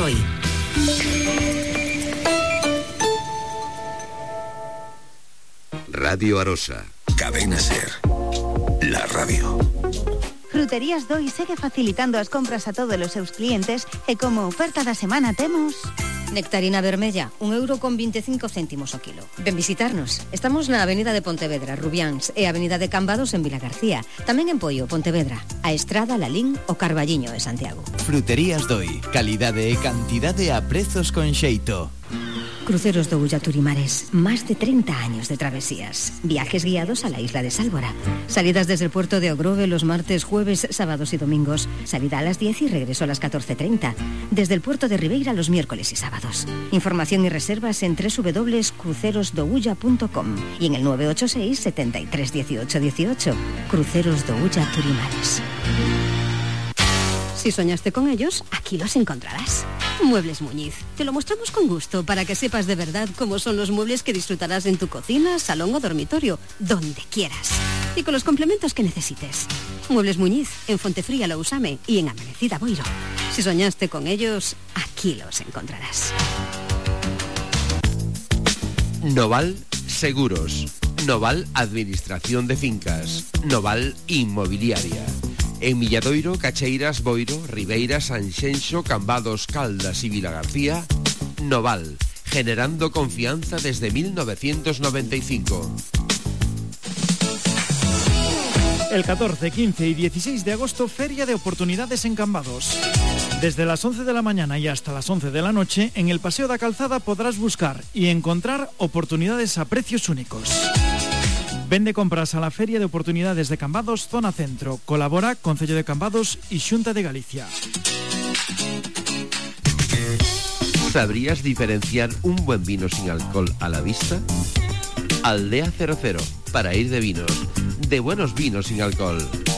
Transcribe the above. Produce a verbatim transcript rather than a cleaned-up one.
hoy. Radio Arosa. Cadena Ser. La radio. Fruterías Doi segue facilitando as compras a todos os seus clientes e como oferta da semana temos... Nectarina vermella, un euro con veinticinco céntimos o kilo. Ven visitarnos. Estamos na Avenida de Pontevedra, Rubiáns, e Avenida de Cambados en Vilagarcía. Tamén en Poio, Pontevedra, a Estrada, Lalín, o Carballiño de Santiago. Fruterías Doi, calidade e cantidade a prezos con xeito. Cruceros do Ulla Turimares, más de treinta años de travesías. Viajes guiados a la isla de Sálvora. Salidas desde el puerto de Ogrove los martes, jueves, sábados y domingos. Salida a las diez y regreso a las catorce treinta. Desde el puerto de Ribeira los miércoles y sábados. Información y reservas en doble u doble u doble u punto cruceros do ulla punto com y en el nueve ocho seis, setenta y tres, dieciocho, dieciocho. Cruceros do Ulla Turimares. Si soñaste con ellos, aquí los encontrarás. Muebles Muñiz. Te lo mostramos con gusto para que sepas de verdad cómo son los muebles que disfrutarás en tu cocina, salón o dormitorio, donde quieras. Y con los complementos que necesites. Muebles Muñiz, en Fontefría, Lousame y en Amanecida Boiro. Si soñaste con ellos, aquí los encontrarás. Noval Seguros. Noval Administración de Fincas. Noval Inmobiliaria. En Milladoiro, Cacheiras, Boiro, Ribeira, Sanxenxo, Cambados, Caldas y Vilagarcía, Noval, generando confianza desde mil novecientos noventa y cinco. El catorce, quince y dieciséis de agosto, Feria de Oportunidades en Cambados. Desde las once de la mañana y hasta las once de la noche, en el Paseo da Calzada podrás buscar y encontrar oportunidades a precios únicos. Vende compras a la Feria de Oportunidades de Cambados, Zona Centro. Colabora Concello de Cambados y Xunta de Galicia. ¿Sabrías diferenciar un buen vino sin alcohol a la vista? Aldea cero cero, para ir de vinos, de buenos vinos sin alcohol.